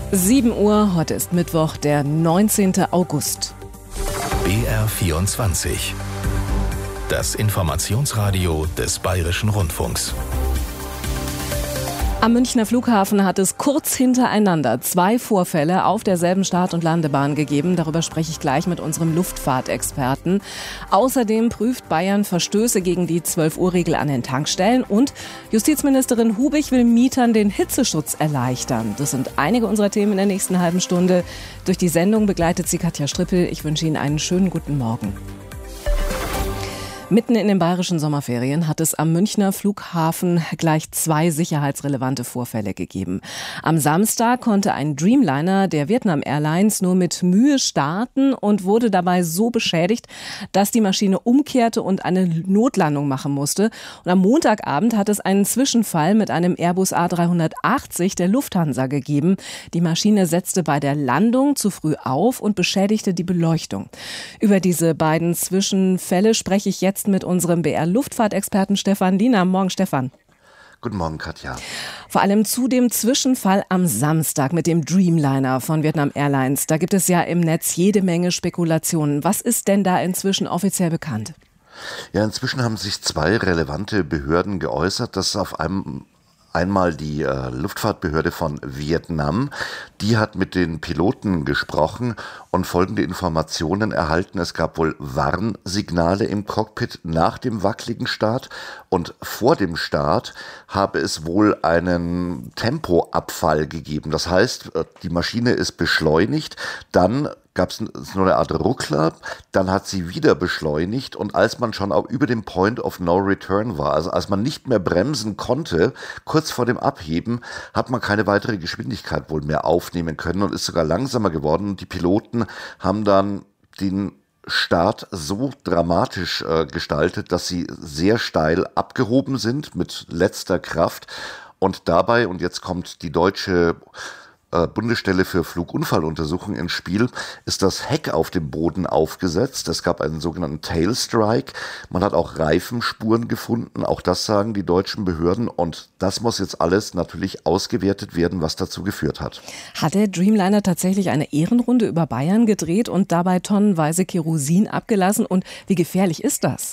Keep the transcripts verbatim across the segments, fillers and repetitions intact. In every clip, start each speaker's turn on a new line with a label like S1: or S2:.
S1: sieben Uhr, heute ist Mittwoch, der neunzehnten August.
S2: B R vierundzwanzig. Das Informationsradio des Bayerischen Rundfunks.
S1: Am Münchner Flughafen hat es kurz hintereinander zwei Vorfälle auf derselben Start- und Landebahn gegeben. Darüber spreche ich gleich mit unserem Luftfahrtexperten. Außerdem prüft Bayern Verstöße gegen die zwölf Uhr Regel an den Tankstellen. Und Justizministerin Hubig will Mietern den Hitzeschutz erleichtern. Das sind einige unserer Themen in der nächsten halben Stunde. Durch die Sendung begleitet sie Katja Strippel. Ich wünsche Ihnen einen schönen guten Morgen. Mitten in den bayerischen Sommerferien hat es am Münchner Flughafen gleich zwei sicherheitsrelevante Vorfälle gegeben. Am Samstag konnte ein Dreamliner der Vietnam Airlines nur mit Mühe starten und wurde dabei so beschädigt, dass die Maschine umkehrte und eine Notlandung machen musste. Und am Montagabend hat es einen Zwischenfall mit einem Airbus A dreihundertachtzig der Lufthansa gegeben. Die Maschine setzte bei der Landung zu früh auf und beschädigte die Beleuchtung. Über diese beiden Zwischenfälle spreche ich jetzt mit unserem B R-Luftfahrtexperten Stefan Diener. Morgen, Stefan.
S3: Guten Morgen, Katja.
S1: Vor allem zu dem Zwischenfall am Samstag mit dem Dreamliner von Vietnam Airlines. Da gibt es ja im Netz jede Menge Spekulationen. Was ist denn da inzwischen offiziell bekannt?
S3: Ja, inzwischen haben sich zwei relevante Behörden geäußert, dass auf einem Einmal die äh, Luftfahrtbehörde von Vietnam, die hat mit den Piloten gesprochen und folgende Informationen erhalten. Es gab wohl Warnsignale im Cockpit nach dem wackeligen Start und vor dem Start habe es wohl einen Tempoabfall gegeben. Das heißt, die Maschine ist beschleunigt, dann gab es nur eine Art Ruckler, dann hat sie wieder beschleunigt und als man schon auch über dem Point of No Return war, also als man nicht mehr bremsen konnte, kurz vor dem Abheben, hat man keine weitere Geschwindigkeit wohl mehr aufnehmen können und ist sogar langsamer geworden. Und die Piloten haben dann den Start so dramatisch äh, gestaltet, dass sie sehr steil abgehoben sind mit letzter Kraft und dabei, und jetzt kommt die deutsche Bundesstelle für Flugunfalluntersuchung ins Spiel, ist das Heck auf dem Boden aufgesetzt. Es gab einen sogenannten Tailstrike. Man hat auch Reifenspuren gefunden. Auch das sagen die deutschen Behörden. Und das muss jetzt alles natürlich ausgewertet werden, was dazu geführt hat.
S1: Hat der Dreamliner tatsächlich eine Ehrenrunde über Bayern gedreht und dabei tonnenweise Kerosin abgelassen? Und wie gefährlich ist das?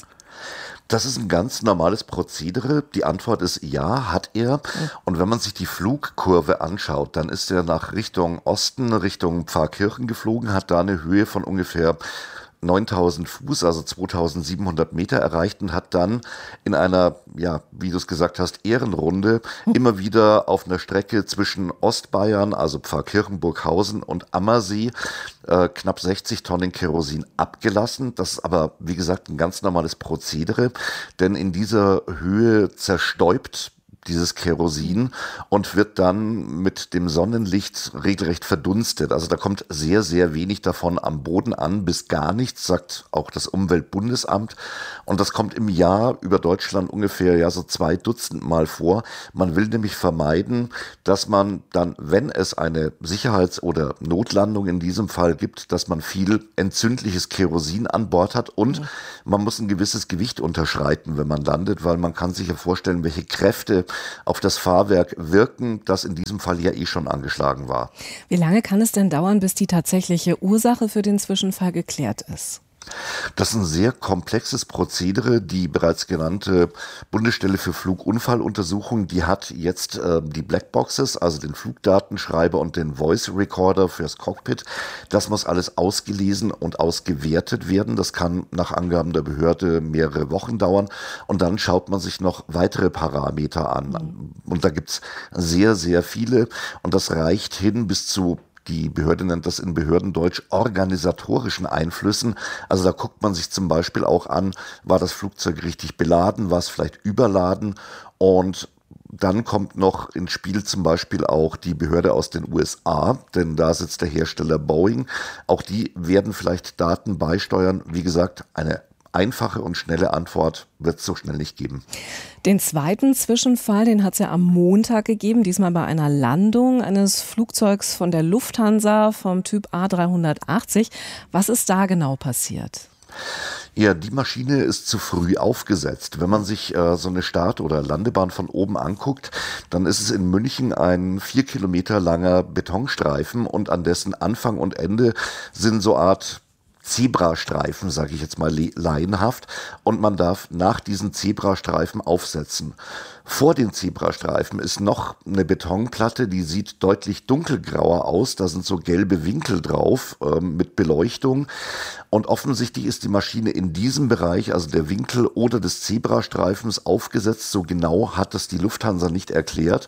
S3: Das ist ein ganz normales Prozedere. Die Antwort ist ja, hat er. Und wenn man sich die Flugkurve anschaut, dann ist er nach Richtung Osten, Richtung Pfarrkirchen geflogen, hat da eine Höhe von ungefähr neuntausend Fuß, also zweitausendsiebenhundert Meter erreicht und hat dann in einer, ja, wie du es gesagt hast, Ehrenrunde immer wieder auf einer Strecke zwischen Ostbayern, also Pfarrkirchen, Burghausen und Ammersee, äh, knapp sechzig Tonnen Kerosin abgelassen. Das ist aber, wie gesagt, ein ganz normales Prozedere, denn in dieser Höhe zerstäubt dieses Kerosin und wird dann mit dem Sonnenlicht regelrecht verdunstet. Also da kommt sehr, sehr wenig davon am Boden an, bis gar nichts, sagt auch das Umweltbundesamt. Und das kommt im Jahr über Deutschland ungefähr ja so zwei Dutzend Mal vor. Man will nämlich vermeiden, dass man dann, wenn es eine Sicherheits- oder Notlandung in diesem Fall gibt, dass man viel entzündliches Kerosin an Bord hat und mhm. man muss ein gewisses Gewicht unterschreiten, wenn man landet, weil man kann sich ja vorstellen, welche Kräfte auf das Fahrwerk wirken, das in diesem Fall ja eh schon angeschlagen war.
S1: Wie lange kann es denn dauern, bis die tatsächliche Ursache für den Zwischenfall geklärt ist?
S3: Das ist ein sehr komplexes Prozedere. Die bereits genannte Bundesstelle für Flugunfalluntersuchung, die hat jetzt äh, die Blackboxes, also den Flugdatenschreiber und den Voice Recorder fürs Cockpit. Das muss alles ausgelesen und ausgewertet werden. Das kann nach Angaben der Behörde mehrere Wochen dauern. Und dann schaut man sich noch weitere Parameter an. Mhm. Und da gibt's sehr, sehr viele. Und das reicht hin bis zu, die Behörde nennt das in Behördendeutsch, organisatorischen Einflüssen. Also da guckt man sich zum Beispiel auch an, war das Flugzeug richtig beladen, war es vielleicht überladen, und dann kommt noch ins Spiel zum Beispiel auch die Behörde aus den U S A, denn da sitzt der Hersteller Boeing. Auch die werden vielleicht Daten beisteuern. Wie gesagt, eine einfache und schnelle Antwort wird es so schnell nicht geben.
S1: Den zweiten Zwischenfall, den hat es ja am Montag gegeben, diesmal bei einer Landung eines Flugzeugs von der Lufthansa vom Typ A dreihundertachtzig. Was ist da genau passiert?
S3: Ja, die Maschine ist zu früh aufgesetzt. Wenn man sich äh, so eine Start- oder Landebahn von oben anguckt, dann ist es in München ein vier Kilometer langer Betonstreifen und an dessen Anfang und Ende sind so Art Zebrastreifen, sage ich jetzt mal laienhaft, und man darf nach diesen Zebrastreifen aufsetzen. Vor den Zebrastreifen ist noch eine Betonplatte, die sieht deutlich dunkelgrauer aus, da sind so gelbe Winkel drauf äh, mit Beleuchtung und offensichtlich ist die Maschine in diesem Bereich, also der Winkel oder des Zebrastreifens aufgesetzt, so genau hat es die Lufthansa nicht erklärt.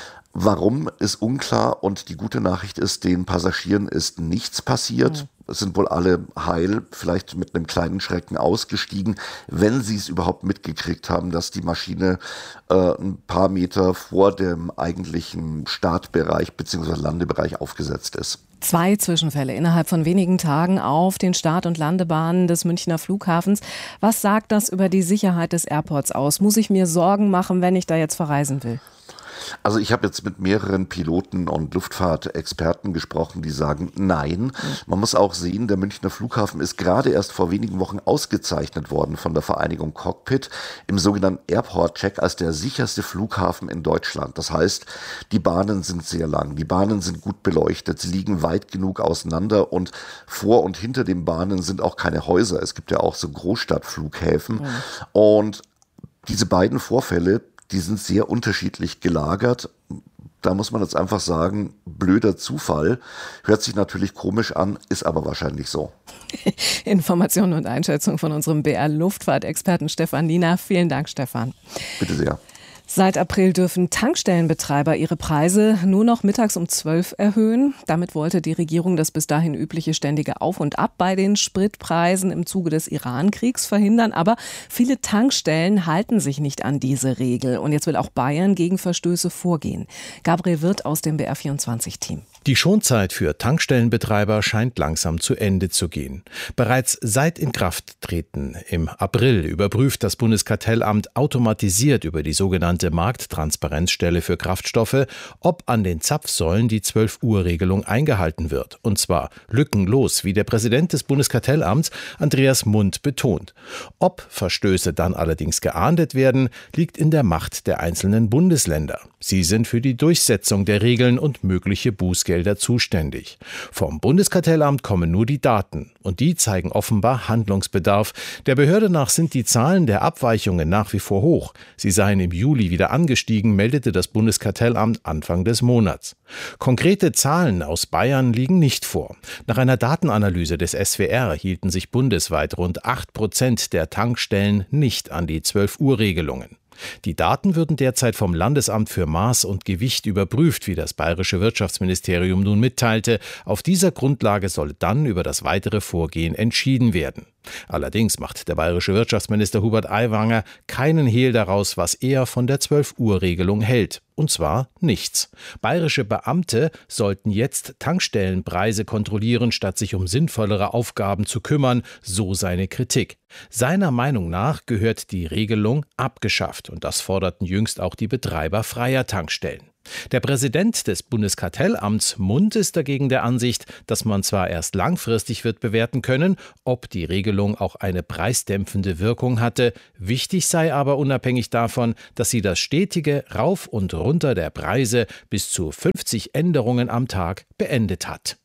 S3: Warum, ist unklar und die gute Nachricht ist, den Passagieren ist nichts passiert. Mhm. Es sind wohl alle heil, vielleicht mit einem kleinen Schrecken ausgestiegen, wenn sie es überhaupt mitgekriegt haben, dass die Maschine äh, ein paar Meter vor dem eigentlichen Startbereich bzw. Landebereich aufgesetzt ist.
S1: Zwei Zwischenfälle innerhalb von wenigen Tagen auf den Start- und Landebahnen des Münchner Flughafens. Was sagt das über die Sicherheit des Airports aus? Muss ich mir Sorgen machen, wenn ich da jetzt verreisen will?
S3: Also ich habe jetzt mit mehreren Piloten und Luftfahrtexperten gesprochen, die sagen nein. Man muss auch sehen, der Münchner Flughafen ist gerade erst vor wenigen Wochen ausgezeichnet worden von der Vereinigung Cockpit im sogenannten Airport Check als der sicherste Flughafen in Deutschland. Das heißt, die Bahnen sind sehr lang, die Bahnen sind gut beleuchtet, sie liegen weit genug auseinander und vor und hinter den Bahnen sind auch keine Häuser. Es gibt ja auch so Großstadtflughäfen. Mhm. Und diese beiden Vorfälle, die sind sehr unterschiedlich gelagert. Da muss man jetzt einfach sagen, blöder Zufall. Hört sich natürlich komisch an, ist aber wahrscheinlich so.
S1: Informationen und Einschätzung von unserem B R-Luftfahrtexperten Stefan Liener. Vielen Dank, Stefan.
S3: Bitte sehr.
S1: Seit April dürfen Tankstellenbetreiber ihre Preise nur noch mittags um zwölf erhöhen. Damit wollte die Regierung das bis dahin übliche ständige Auf und Ab bei den Spritpreisen im Zuge des Iran-Kriegs verhindern. Aber viele Tankstellen halten sich nicht an diese Regel. Und jetzt will auch Bayern gegen Verstöße vorgehen. Gabriel Wirth aus dem B R vierundzwanzig-Team.
S4: Die Schonzeit für Tankstellenbetreiber scheint langsam zu Ende zu gehen. Bereits seit Inkrafttreten im April überprüft das Bundeskartellamt automatisiert über die sogenannte Markttransparenzstelle für Kraftstoffe, ob an den Zapfsäulen die zwölf-Uhr-Regelung eingehalten wird. Und zwar lückenlos, wie der Präsident des Bundeskartellamts Andreas Mund betont. Ob Verstöße dann allerdings geahndet werden, liegt in der Macht der einzelnen Bundesländer. Sie sind für die Durchsetzung der Regeln und mögliche Bußgelder zuständig. Vom Bundeskartellamt kommen nur die Daten und die zeigen offenbar Handlungsbedarf. Der Behörde nach sind die Zahlen der Abweichungen nach wie vor hoch. Sie seien im Juli wieder angestiegen, meldete das Bundeskartellamt Anfang des Monats. Konkrete Zahlen aus Bayern liegen nicht vor. Nach einer Datenanalyse des S W R hielten sich bundesweit rund acht Prozent der Tankstellen nicht an die zwölf-Uhr-Regelungen. Die Daten würden derzeit vom Landesamt für Maß und Gewicht überprüft, wie das bayerische Wirtschaftsministerium nun mitteilte. Auf dieser Grundlage soll dann über das weitere Vorgehen entschieden werden. Allerdings macht der bayerische Wirtschaftsminister Hubert Aiwanger keinen Hehl daraus, was er von der zwölf-Uhr-Regelung hält. Und zwar nichts. Bayerische Beamte sollten jetzt Tankstellenpreise kontrollieren, statt sich um sinnvollere Aufgaben zu kümmern, so seine Kritik. Seiner Meinung nach gehört die Regelung abgeschafft und das forderten jüngst auch die Betreiber freier Tankstellen. Der Präsident des Bundeskartellamts Mund ist dagegen der Ansicht, dass man zwar erst langfristig wird bewerten können, ob die Regelung auch eine preisdämpfende Wirkung hatte, wichtig sei aber unabhängig davon, dass sie das stetige Rauf und Runter der Preise bis zu fünfzig Änderungen am Tag beendet hat.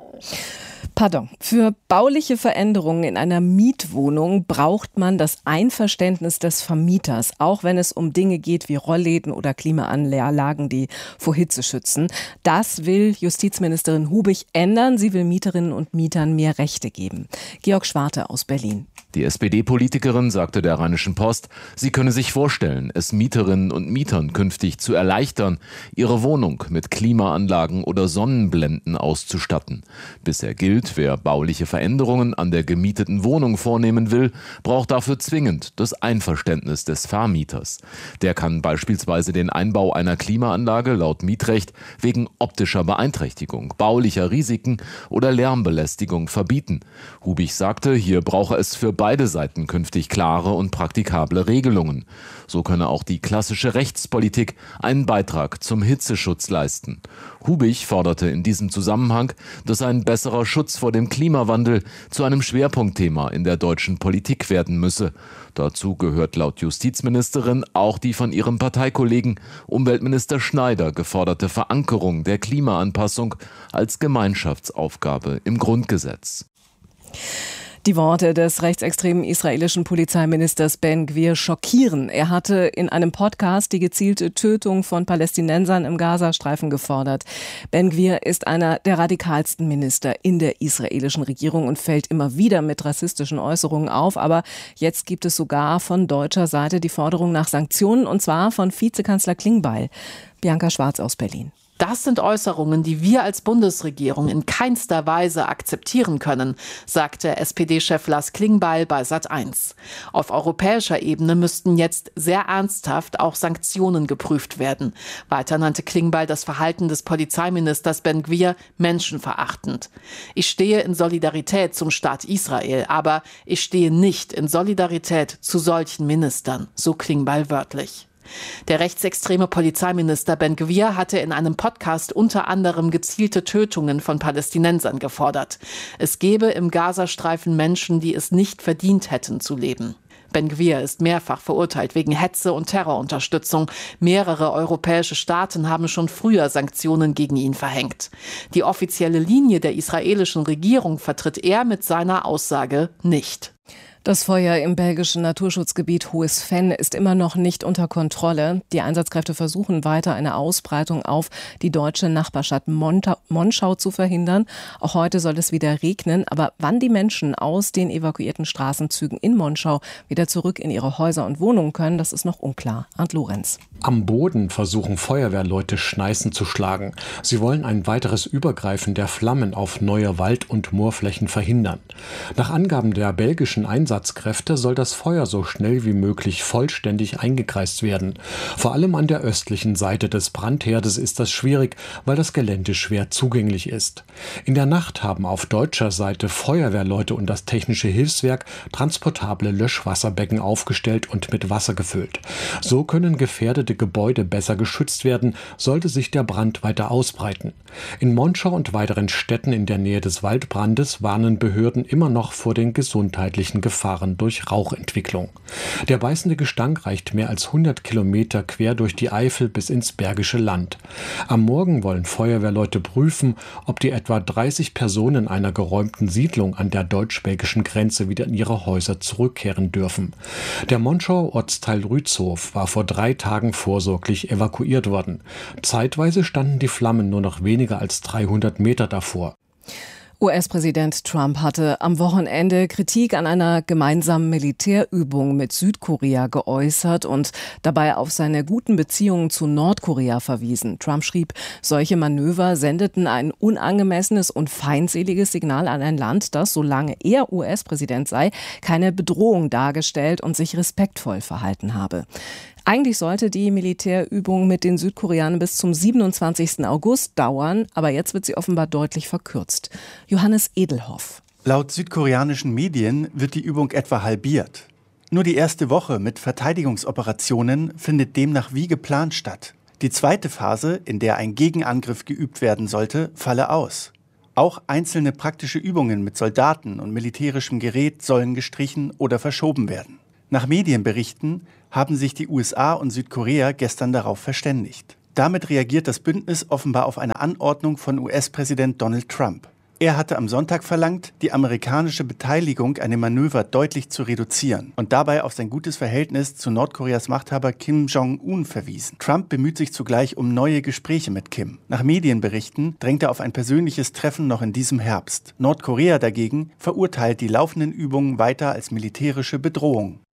S1: Pardon. Für bauliche Veränderungen in einer Mietwohnung braucht man das Einverständnis des Vermieters, auch wenn es um Dinge geht wie Rollläden oder Klimaanlagen, die vor Hitze schützen. Das will Justizministerin Hubig ändern. Sie will Mieterinnen und Mietern mehr Rechte geben. Georg Schwarte aus Berlin.
S5: Die S P D-Politikerin sagte der Rheinischen Post, sie könne sich vorstellen, es Mieterinnen und Mietern künftig zu erleichtern, ihre Wohnung mit Klimaanlagen oder Sonnenblenden auszustatten. Bisher gilt, wer bauliche Veränderungen an der gemieteten Wohnung vornehmen will, braucht dafür zwingend das Einverständnis des Vermieters. Der kann beispielsweise den Einbau einer Klimaanlage laut Mietrecht wegen optischer Beeinträchtigung, baulicher Risiken oder Lärmbelästigung verbieten. Hubig sagte, hier brauche es für beide Seiten künftig klare und praktikable Regelungen. So könne auch die klassische Rechtspolitik einen Beitrag zum Hitzeschutz leisten. Hubig forderte in diesem Zusammenhang, dass ein besserer Schutz vor dem Klimawandel zu einem Schwerpunktthema in der deutschen Politik werden müsse. Dazu gehört laut Justizministerin auch die von ihrem Parteikollegen Umweltminister Schneider geforderte Verankerung der Klimaanpassung als Gemeinschaftsaufgabe im Grundgesetz.
S1: Die Worte des rechtsextremen israelischen Polizeiministers Ben Gvir schockieren. Er hatte in einem Podcast die gezielte Tötung von Palästinensern im Gazastreifen gefordert. Ben Gvir ist einer der radikalsten Minister in der israelischen Regierung und fällt immer wieder mit rassistischen Äußerungen auf. Aber jetzt gibt es sogar von deutscher Seite die Forderung nach Sanktionen, und zwar von Vizekanzler Klingbeil. Bianca Schwarz aus Berlin.
S6: Das sind Äußerungen, die wir als Bundesregierung in keinster Weise akzeptieren können, sagte S P D-Chef Lars Klingbeil bei Sat eins. Auf europäischer Ebene müssten jetzt sehr ernsthaft auch Sanktionen geprüft werden. Weiter nannte Klingbeil das Verhalten des Polizeiministers Ben Gvir menschenverachtend. Ich stehe in Solidarität zum Staat Israel, aber ich stehe nicht in Solidarität zu solchen Ministern, so Klingbeil wörtlich. Der rechtsextreme Polizeiminister Ben Gvir hatte in einem Podcast unter anderem gezielte Tötungen von Palästinensern gefordert. Es gebe im Gazastreifen Menschen, die es nicht verdient hätten zu leben. Ben Gvir ist mehrfach verurteilt wegen Hetze und Terrorunterstützung. Mehrere europäische Staaten haben schon früher Sanktionen gegen ihn verhängt. Die offizielle Linie der israelischen Regierung vertritt er mit seiner Aussage nicht.
S1: Das Feuer im belgischen Naturschutzgebiet Hohes Venn ist immer noch nicht unter Kontrolle. Die Einsatzkräfte versuchen weiter, eine Ausbreitung auf die deutsche Nachbarstadt Monschau zu verhindern. Auch heute soll es wieder regnen. Aber wann die Menschen aus den evakuierten Straßenzügen in Monschau wieder zurück in ihre Häuser und Wohnungen können, das ist noch unklar. Arndt Lorenz.
S7: Am Boden versuchen Feuerwehrleute Schneisen zu schlagen. Sie wollen ein weiteres Übergreifen der Flammen auf neue Wald- und Moorflächen verhindern. Nach Angaben der belgischen Einsatzkräfte soll das Feuer so schnell wie möglich vollständig eingekreist werden. Vor allem an der östlichen Seite des Brandherdes ist das schwierig, weil das Gelände schwer zugänglich ist. In der Nacht haben auf deutscher Seite Feuerwehrleute und das Technische Hilfswerk transportable Löschwasserbecken aufgestellt und mit Wasser gefüllt. So können gefährdete Gebäude besser geschützt werden, sollte sich der Brand weiter ausbreiten. In Monschau und weiteren Städten in der Nähe des Waldbrandes warnen Behörden immer noch vor den gesundheitlichen Gefahren durch Rauchentwicklung. Der beißende Gestank reicht mehr als hundert Kilometer quer durch die Eifel bis ins Bergische Land. Am Morgen wollen Feuerwehrleute prüfen, ob die etwa dreißig Personen einer geräumten Siedlung an der deutsch-belgischen Grenze wieder in ihre Häuser zurückkehren dürfen. Der Monschauer Ortsteil Rützhof war vor drei Tagen vorsorglich evakuiert worden. Zeitweise standen die Flammen nur noch weniger als dreihundert Meter davor.
S1: U S-Präsident Trump hatte am Wochenende Kritik an einer gemeinsamen Militärübung mit Südkorea geäußert und dabei auf seine guten Beziehungen zu Nordkorea verwiesen. Trump schrieb, solche Manöver sendeten ein unangemessenes und feindseliges Signal an ein Land, das, solange er U S-Präsident sei, keine Bedrohung dargestellt und sich respektvoll verhalten habe. Eigentlich sollte die Militärübung mit den Südkoreanern bis zum siebenundzwanzigsten August dauern, aber jetzt wird sie offenbar deutlich verkürzt. Johannes Edelhoff.
S8: Laut südkoreanischen Medien wird die Übung etwa halbiert. Nur die erste Woche mit Verteidigungsoperationen findet demnach wie geplant statt. Die zweite Phase, in der ein Gegenangriff geübt werden sollte, falle aus. Auch einzelne praktische Übungen mit Soldaten und militärischem Gerät sollen gestrichen oder verschoben werden. Nach Medienberichten haben sich die U S A und Südkorea gestern darauf verständigt. Damit reagiert das Bündnis offenbar auf eine Anordnung von U S-Präsident Donald Trump. Er hatte am Sonntag verlangt, die amerikanische Beteiligung an dem Manöver deutlich zu reduzieren und dabei auf sein gutes Verhältnis zu Nordkoreas Machthaber Kim Jong-un verwiesen. Trump bemüht sich zugleich um neue Gespräche mit Kim. Nach Medienberichten drängt er auf ein persönliches Treffen noch in diesem Herbst. Nordkorea dagegen verurteilt die laufenden Übungen weiter als militärische Bedrohung.